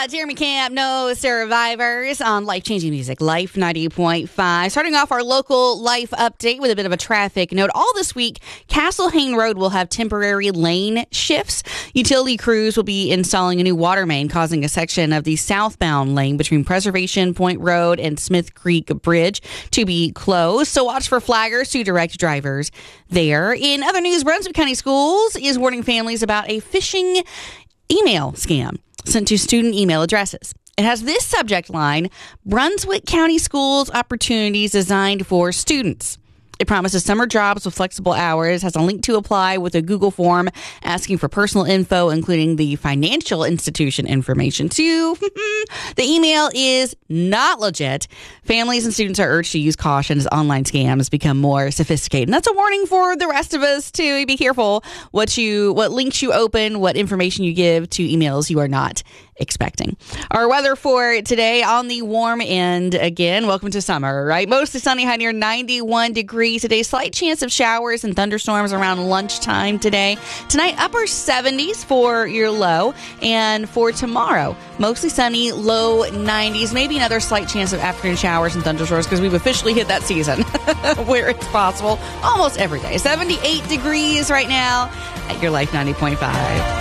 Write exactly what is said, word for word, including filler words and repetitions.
Yeah, Jeremy Camp, No Survivors on Life-Changing Music, Life ninety point five. Starting off our local life update with a bit of a traffic note. All this week, Castle Hayne Road will have temporary lane shifts. Utility crews will be installing a new water main, causing a section of the southbound lane between Preservation Point Road and Smith Creek Bridge to be closed. So watch for flaggers to direct drivers there. In other news, Brunswick County Schools is warning families about a phishing email scam sent to student email addresses. It has this subject line: Brunswick County Schools opportunities designed for students. It promises summer jobs with flexible hours, has a link to apply with a Google form asking for personal info, including the financial institution information too. The email is not legit. Families and students are urged to use caution as online scams become more sophisticated. And that's a warning for the rest of us to be careful what you, what links you open, what information you give to emails you are not expecting. Our weather for today on the warm end again. Welcome to summer, right? Mostly sunny, high near ninety-one degrees today. Slight chance of showers and thunderstorms around lunchtime today. Tonight, upper seventies for your low. And for tomorrow, mostly sunny, low nineties. Maybe another slight chance of afternoon showers and thunderstorms because we've officially hit that season where it's possible almost every day. seventy-eight degrees right now at your Life ninety point five.